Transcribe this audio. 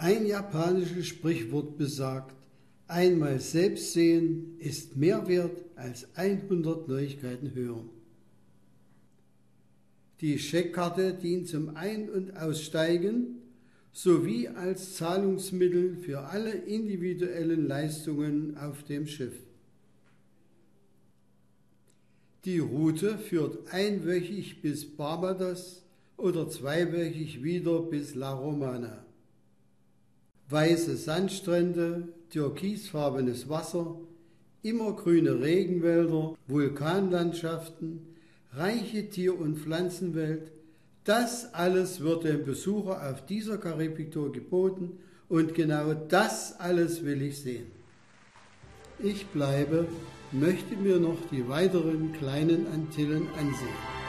Ein japanisches Sprichwort besagt, einmal selbst sehen ist mehr wert als 100 Neuigkeiten hören. Die Scheckkarte dient zum Ein- und Aussteigen sowie als Zahlungsmittel für alle individuellen Leistungen auf dem Schiff. Die Route führt einwöchig bis Barbados oder zweiwöchig wieder bis La Romana. Weiße Sandstrände, türkisfarbenes Wasser, immergrüne Regenwälder, Vulkanlandschaften, reiche Tier- und Pflanzenwelt, das alles wird dem Besucher auf dieser Karibiktour geboten und genau das alles will ich sehen. Ich bleibe, möchte mir noch die weiteren kleinen Antillen ansehen.